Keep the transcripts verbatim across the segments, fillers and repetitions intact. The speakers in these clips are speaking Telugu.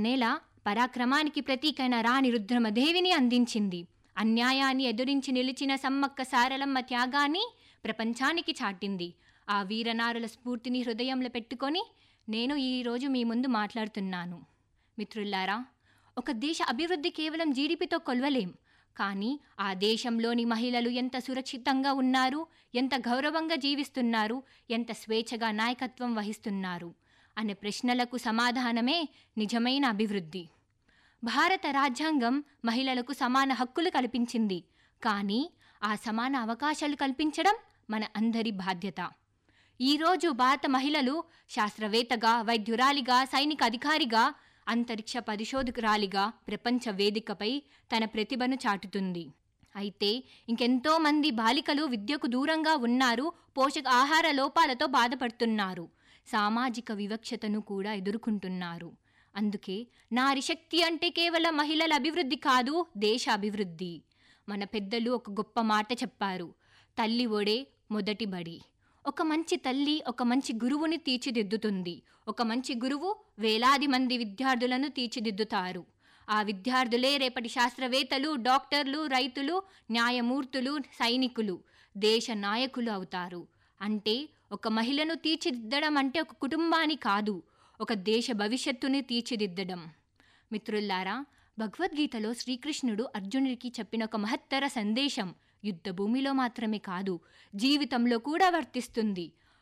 నేల పరాక్రమానికి ప్రతీకైన రాణి రుద్రమదేవిని అందించింది. అన్యాయాన్ని ఎదురించి నిలిచిన సమ్మక్క సారలమ్మ త్యాగాన్ని ప్రపంచానికి చాటింది. ఆ వీరనారుల స్ఫూర్తిని హృదయంలో పెట్టుకొని నేను ఈరోజు మీ ముందు మాట్లాడుతున్నాను. మిత్రులారా, ఒక దేశ అభివృద్ధి కేవలం జీడీపీతో కొలవలేం. కానీ ఆ దేశంలోని మహిళలు ఎంత సురక్షితంగా ఉన్నారు, ఎంత గౌరవంగా జీవిస్తున్నారు, ఎంత స్వేచ్ఛగా నాయకత్వం వహిస్తున్నారు అనే ప్రశ్నలకు సమాధానమే నిజమైన అభివృద్ధి. భారత రాజ్యాంగం మహిళలకు సమాన హక్కులు కల్పించింది. కానీ ఆ సమాన అవకాశాలు కల్పించడం మన అందరి బాధ్యత. ఈరోజు భారత మహిళలు శాస్త్రవేత్తగా, వైద్యురాలిగా, సైనిక అధికారిగా, అంతరిక్ష పరిశోధకురాలిగా ప్రపంచ వేదికపై తన ప్రతిభను చాటుతుంది. అయితే ఇంకెంతో మంది బాలికలు విద్యకు దూరంగా ఉన్నారు, పోషక ఆహార లోపాలతో బాధపడుతున్నారు, సామాజిక వివక్షతను కూడా ఎదుర్కొంటున్నారు. అందుకే నారి శక్తి అంటే కేవలం మహిళల అభివృద్ధి కాదు, దేశ అభివృద్ధి. మన పెద్దలు ఒక గొప్ప మాట చెప్పారు, తల్లి ఒడే మొదటి బడి. ఒక మంచి తల్లి ఒక మంచి గురువుని తీర్చిదిద్దుతుంది. ఒక మంచి గురువు వేలాది మంది విద్యార్థులను తీర్చిదిద్దుతారు. ఆ విద్యార్థులే రేపటి శాస్త్రవేత్తలు, డాక్టర్లు, రైతులు, న్యాయమూర్తులు, సైనికులు, దేశ నాయకులు అవుతారు. అంటే ఒక మహిళను తీర్చిదిద్దడం అంటే ఒక కుటుంబాన్ని కాదు, ఒక దేశ భవిష్యత్తుని తీర్చిదిద్దడం. మిత్రులారా, భగవద్గీతలో శ్రీకృష్ణుడు అర్జునుడికి చెప్పిన ఒక మహత్తర సందేశం యుద్ధ భూమిలో మాత్రమే కాదు, జీవితంలో కూడా వర్తిస్తుంది.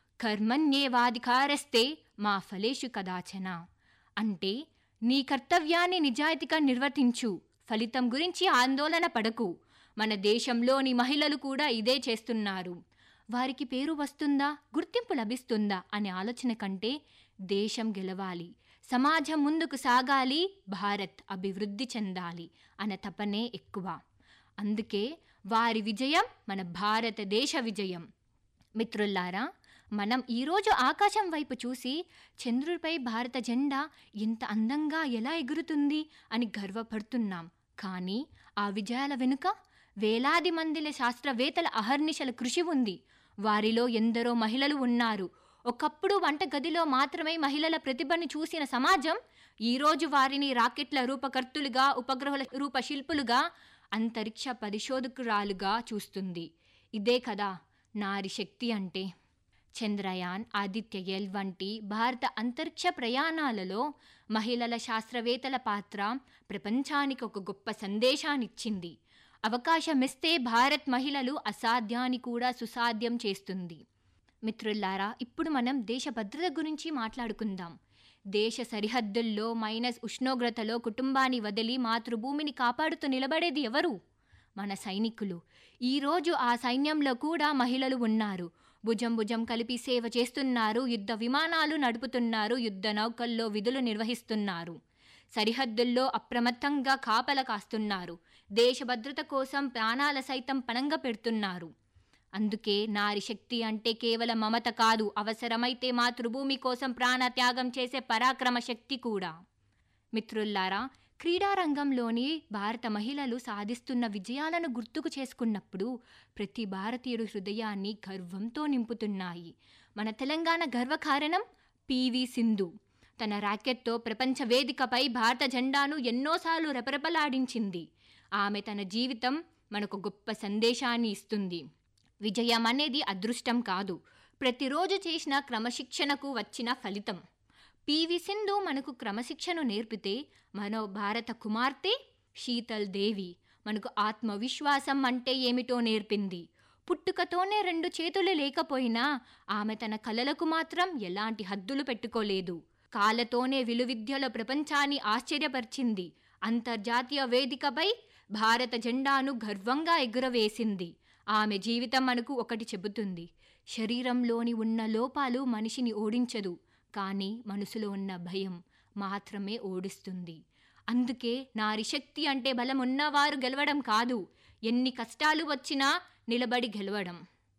కర్మణ్యేవాధికారస్తే మా ఫలేషు కదాచన. అంటే నీ కర్తవ్యాన్ని నిజాయితీగా నిర్వర్తించు, ఫలితం గురించి ఆందోళన పడకు. మన దేశంలోని మహిళలు కూడా ఇదే చేస్తున్నారు. వారికి పేరు వస్తుందా, గుర్తింపు లభిస్తుందా అనే ఆలోచన కంటే దేశం గెలవాలి, సమాజం ముందుకు సాగాలి, భారత్ అభివృద్ధి చెందాలి అనే తపనే ఎక్కువ. అందుకే వారి విజయం మన భారతదేశ విజయం. మిత్రులారా, మనం ఈరోజు ఆకాశం వైపు చూసి చంద్రుడిపై భారత జెండా ఎంత అందంగా ఎలా ఎగురుతుంది అని గర్వపడుతున్నాం. కానీ ఆ విజయాల వెనుక వేలాది మందిల శాస్త్రవేత్తల అహర్నిశల కృషి ఉంది. వారిలో ఎందరో మహిళలు ఉన్నారు. ఒకప్పుడు వంటగదిలో మాత్రమే మహిళల ప్రతిభను చూసిన సమాజం ఈరోజు వారిని రాకెట్ల రూపకర్తలుగా, ఉపగ్రహాల రూపశిల్పులుగా, అంతరిక్ష పరిశోధకురాలుగా చూస్తుంది. ఇదే కదా నారి శక్తి అంటే. చంద్రయాన్, ఆదిత్య ఎల్ వంటి భారత అంతరిక్ష ప్రయాణాలలో మహిళల శాస్త్రవేత్తల పాత్ర ప్రపంచానికి ఒక గొప్ప సందేశాన్నిచ్చింది. అవకాశమిస్తే భారత్ మహిళలు అసాధ్యాన్ని కూడా సుసాధ్యం చేస్తుంది. మిత్రులారా, ఇప్పుడు మనం దేశ భద్రత గురించి మాట్లాడుకుందాం. దేశ సరిహద్దుల్లో మైనస్ ఉష్ణోగ్రతలో కుటుంబాన్ని వదిలి మాతృభూమిని కాపాడుతూ నిలబడేది ఎవరు? మన సైనికులు. ఈరోజు ఆ సైన్యంలో కూడా మహిళలు ఉన్నారు. భుజం భుజం కలిపి సేవ చేస్తున్నారు, యుద్ధ విమానాలు నడుపుతున్నారు, యుద్ధ నౌకల్లో విధులు నిర్వహిస్తున్నారు, సరిహద్దుల్లో అప్రమత్తంగా కాపల కాస్తున్నారు, దేశ భద్రత కోసం ప్రాణాల సైతం పణంగా పెడుతున్నారు. అందుకే నారి శక్తి అంటే కేవలం మమత కాదు, అవసరమైతే మాతృభూమి కోసం ప్రాణత్యాగం చేసే పరాక్రమ శక్తి కూడా. మిత్రులారా, క్రీడారంగంలోని భారత మహిళలు సాధిస్తున్న విజయాలను గుర్తుకు చేసుకున్నప్పుడు ప్రతి భారతీయుడు హృదయాన్ని గర్వంతో నింపుతున్నాయి. మన తెలంగాణ గర్వకారణం పీవీ సింధు. తన ర్యాకెట్తో ప్రపంచ వేదికపై భారత జెండాను ఎన్నోసార్లు రెపరెపలాడించింది. ఆమె తన జీవితం మనకు గొప్ప సందేశాన్ని ఇస్తుంది. విజయం అనేది అదృష్టం కాదు, ప్రతిరోజు చేసిన క్రమశిక్షణకు వచ్చిన ఫలితం. పీవీ సింధు మనకు క్రమశిక్షణ నేర్పితే, మన భారత కుమార్తె శీతల్ దేవి మనకు ఆత్మవిశ్వాసం అంటే ఏమిటో నేర్పింది. పుట్టుకతోనే రెండు చేతులు లేకపోయినా ఆమె తన కలలకు మాత్రం ఎలాంటి హద్దులు పెట్టుకోలేదు. కాళ్ళతోనే విలువిద్యలో ప్రపంచాన్ని ఆశ్చర్యపరిచింది. అంతర్జాతీయ వేదికపై భారత జెండాను గర్వంగా ఎగురవేసింది. ఆమె జీవితం మనకు ఒకటి చెబుతుంది, శరీరంలోని ఉన్న లోపాలు మనిషిని ఓడించదు, కానీ మనసులో ఉన్న భయం మాత్రమే ఓడిస్తుంది. అందుకే నారి శక్తి అంటే బలం ఉన్నవారు గెలవడం కాదు, ఎన్ని కష్టాలు వచ్చినా నిలబడి గెలవడం.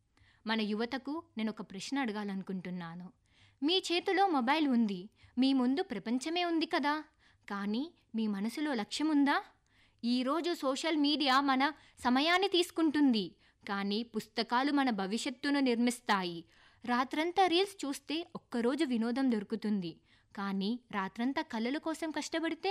మన యువతకు నేను ఒక ప్రశ్న అడగాలనుకుంటున్నాను. మీ చేతిలో మొబైల్ ఉంది, మీ ముందు ప్రపంచమే ఉంది కదా, కానీ మీ మనసులో లక్ష్యం ఉందా? ఈరోజు సోషల్ మీడియా మన సమయాన్ని తీసుకుంటుంది, కానీ పుస్తకాలు మన భవిష్యత్తును నిర్మిస్తాయి. రాత్రంతా రీల్స్ చూస్తే ఒక్కరోజు వినోదం దొరుకుతుంది, కానీ రాత్రంతా కళల కోసం కష్టపడితే